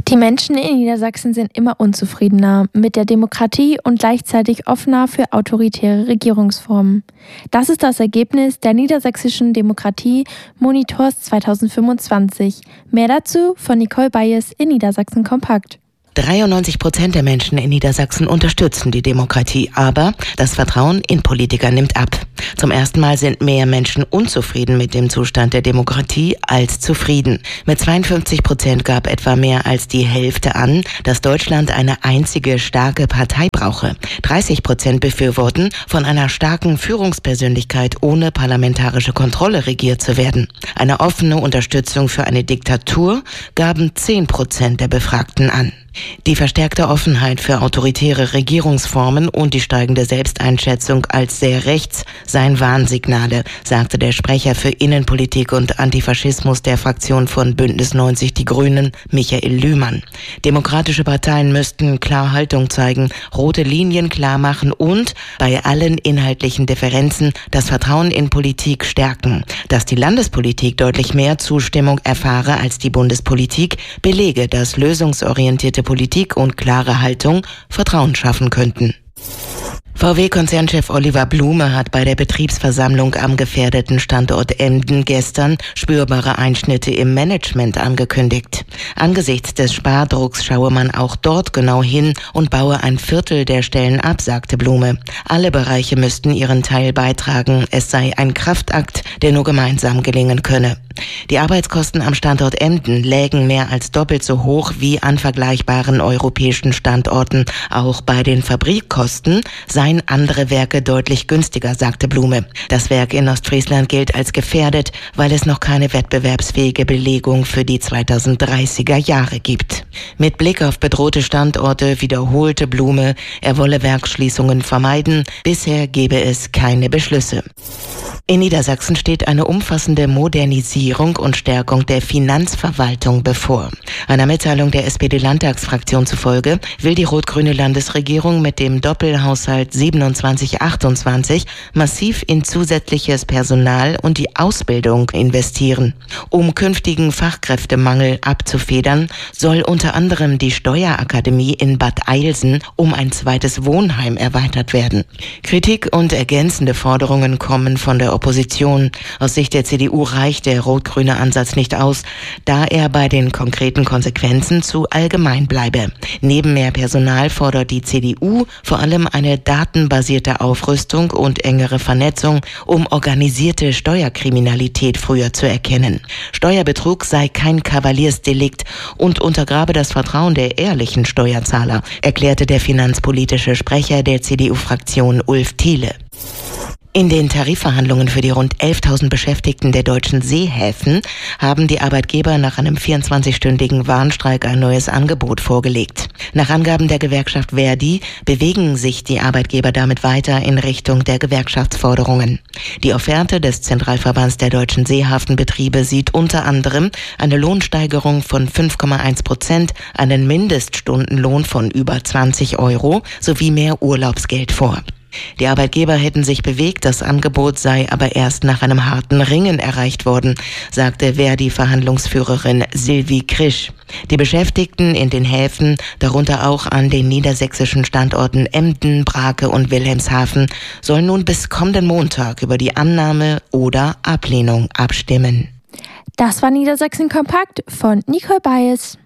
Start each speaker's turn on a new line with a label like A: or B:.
A: Die Menschen in Niedersachsen sind immer unzufriedener mit der Demokratie und gleichzeitig offener für autoritäre Regierungsformen. Das ist das Ergebnis der niedersächsischen Demokratie-Monitors 2025. Mehr dazu von Nicole Bayes in Niedersachsen Kompakt.
B: 93% der Menschen in Niedersachsen unterstützen die Demokratie, aber das Vertrauen in Politiker nimmt ab. Zum ersten Mal sind mehr Menschen unzufrieden mit dem Zustand der Demokratie als zufrieden. Mit 52% gab etwa mehr als die Hälfte an, dass Deutschland eine einzige starke Partei brauche. 30% befürworten, von einer starken Führungspersönlichkeit ohne parlamentarische Kontrolle regiert zu werden. Eine offene Unterstützung für eine Diktatur gaben 10% der Befragten an. Die verstärkte Offenheit für autoritäre Regierungsformen und die steigende Selbsteinschätzung als sehr rechts seien Warnsignale, sagte der Sprecher für Innenpolitik und Antifaschismus der Fraktion von Bündnis 90 Die Grünen, Michael Lühmann. Demokratische Parteien müssten klar Haltung zeigen, rote Linien klar machen und bei allen inhaltlichen Differenzen das Vertrauen in Politik stärken. Dass die Landespolitik deutlich mehr Zustimmung erfahre als die Bundespolitik, belege, dass lösungsorientierte Politik und klare Haltung Vertrauen schaffen könnten. VW-Konzernchef Oliver Blume hat bei der Betriebsversammlung am gefährdeten Standort Emden gestern spürbare Einschnitte im Management angekündigt. Angesichts des Spardrucks schaue man auch dort genau hin und baue ein Viertel der Stellen ab, sagte Blume. Alle Bereiche müssten ihren Teil beitragen. Es sei ein Kraftakt, der nur gemeinsam gelingen könne. Die Arbeitskosten am Standort Emden lägen mehr als doppelt so hoch wie an vergleichbaren europäischen Standorten. Auch bei den Fabrikkosten seien andere Werke deutlich günstiger, sagte Blume. Das Werk in Ostfriesland gilt als gefährdet, weil es noch keine wettbewerbsfähige Belegung für die 2030er Jahre gibt. Mit Blick auf bedrohte Standorte wiederholte Blume, er wolle Werksschließungen vermeiden. Bisher gebe es keine Beschlüsse. In Niedersachsen steht eine umfassende Modernisierung und Stärkung der Finanzverwaltung bevor. Einer Mitteilung der SPD-Landtagsfraktion zufolge will die rot-grüne Landesregierung mit dem Doppelhaushalt 27/28 massiv in zusätzliches Personal und die Ausbildung investieren. Um künftigen Fachkräftemangel abzufedern, soll unter anderem die Steuerakademie in Bad Eilsen um ein zweites Wohnheim erweitert werden. Kritik und ergänzende Forderungen kommen von der Opposition. Aus Sicht der CDU reicht der rot-grüne Ansatz nicht aus, da er bei den konkreten Konsequenzen zu allgemein bleibe. Neben mehr Personal fordert die CDU vor allem eine datenbasierte Aufrüstung und engere Vernetzung, um organisierte Steuerkriminalität früher zu erkennen. Steuerbetrug sei kein Kavaliersdelikt und untergrabe das Vertrauen der ehrlichen Steuerzahler, erklärte der finanzpolitische Sprecher der CDU-Fraktion Ulf Thiele. In den Tarifverhandlungen für die rund 11.000 Beschäftigten der deutschen Seehäfen haben die Arbeitgeber nach einem 24-stündigen Warnstreik ein neues Angebot vorgelegt. Nach Angaben der Gewerkschaft Verdi bewegen sich die Arbeitgeber damit weiter in Richtung der Gewerkschaftsforderungen. Die Offerte des Zentralverbands der deutschen Seehafenbetriebe sieht unter anderem eine Lohnsteigerung von 5,1%, einen Mindeststundenlohn von über 20 Euro sowie mehr Urlaubsgeld vor. Die Arbeitgeber hätten sich bewegt, das Angebot sei aber erst nach einem harten Ringen erreicht worden, sagte Verdi-Verhandlungsführerin Sylvie Krisch. Die Beschäftigten in den Häfen, darunter auch an den niedersächsischen Standorten Emden, Brake und Wilhelmshaven, sollen nun bis kommenden Montag über die Annahme oder Ablehnung abstimmen.
A: Das war Niedersachsen Kompakt von Nicole Bayes.